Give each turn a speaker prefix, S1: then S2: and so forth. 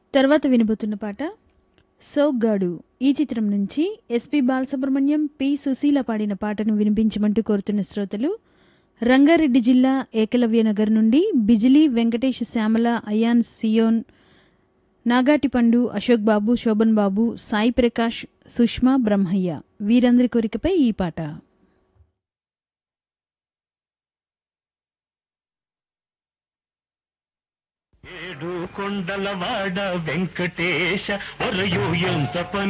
S1: తర్వాత వినబోతున్న పాట సోగ్గాడు ఈ చిత్రం నుంచి ఎస్పి బాలసుబ్రహ్మణ్యం, పి సుశీల పాడిన పాటను వినిపించమంటూ కోరుతున్న శ్రోతలు రంగారెడ్డి జిల్లా ఏకలవ్య నగర్ నుండి బిజిలీ, వెంకటేష్, శ్యామల, అయాన్, సియోన్, నాగాటి పండు, అశోక్ బాబు, శోభన్ బాబు, సాయి ప్రకాష్, సుష్మా, బ్రహ్మయ్య వీరందరి కోరికపై ఈ పాట.
S2: ఏడు కొండలవాడ వెంకటేశ ఒరయు ఎంత పని